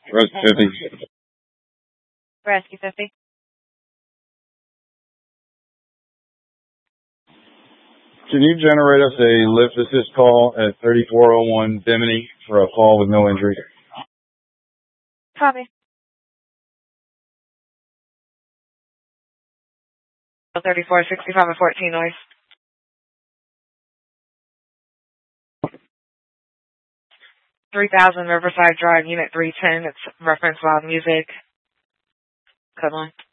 Rescue 50. Rescue 50. Can you generate us a lift assist call at 3401 Bimini for a call with no injury? Copy. 3465 at 14 noise. 3000 Riverside Drive, Unit 310. It's reference loud music. Code line.